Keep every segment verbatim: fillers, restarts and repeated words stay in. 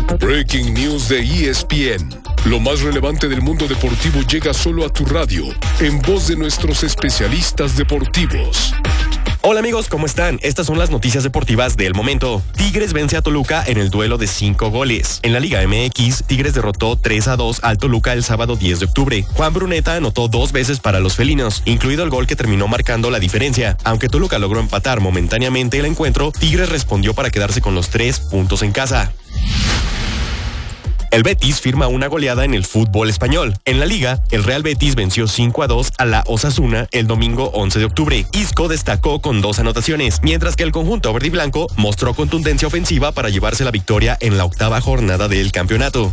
Breaking News de E S P N. Lo más relevante del mundo deportivo llega solo a tu radio, en voz de nuestros especialistas deportivos. Hola amigos, ¿cómo están? Estas son las noticias deportivas del momento. Tigres vence a Toluca en el duelo de cinco goles. En la Liga M X, Tigres derrotó tres a dos al Toluca el sábado diez de octubre. Juan Bruneta anotó dos veces para los felinos, incluido el gol que terminó marcando la diferencia. Aunque Toluca logró empatar momentáneamente el encuentro, Tigres respondió para quedarse con los tres puntos en casa. El Betis firma una goleada en el fútbol español. En la Liga, el Real Betis venció cinco a dos a la Osasuna el domingo once de octubre. Isco destacó con dos anotaciones, mientras que el conjunto verde y blanco mostró contundencia ofensiva para llevarse la victoria en la octava jornada del campeonato.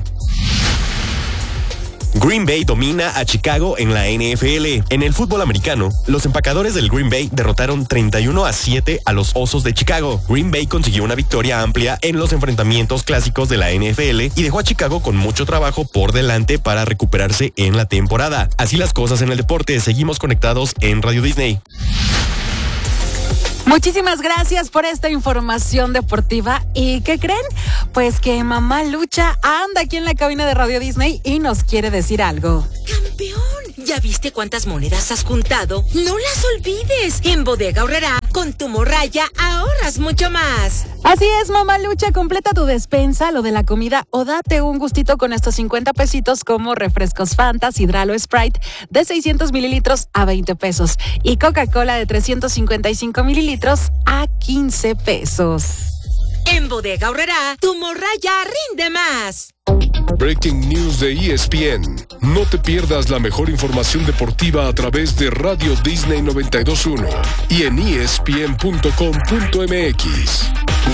Green Bay domina a Chicago en la N F L. En el fútbol americano, los empacadores del Green Bay derrotaron treinta y uno a siete a los Osos de Chicago. Green Bay consiguió una victoria amplia en los enfrentamientos clásicos de la N F L y dejó a Chicago con mucho trabajo por delante para recuperarse en la temporada. Así las cosas en el deporte. Seguimos conectados en Radio Disney. Muchísimas gracias por esta información deportiva. ¿Y qué creen? Pues que Mamá Lucha anda aquí en la cabina de Radio Disney y nos quiere decir algo. ¡Campeón! ¿Ya viste cuántas monedas has juntado? ¡No las olvides! En Bodega Aurrerá, con tu morralla, ahorras mucho más. Así es, Mamá Lucha, completa tu despensa, lo de la comida, o date un gustito con estos cincuenta pesitos como refrescos Fanta, Sidral o Sprite de seiscientos mililitros a veinte pesos y Coca-Cola de trescientos cincuenta y cinco mililitros a quince pesos. En Bodega Aurrerá, tu morralla rinde más. Breaking News de E S P N. No te pierdas la mejor información deportiva a través de Radio Disney noventa y dos punto uno y en E S P N punto com punto M X.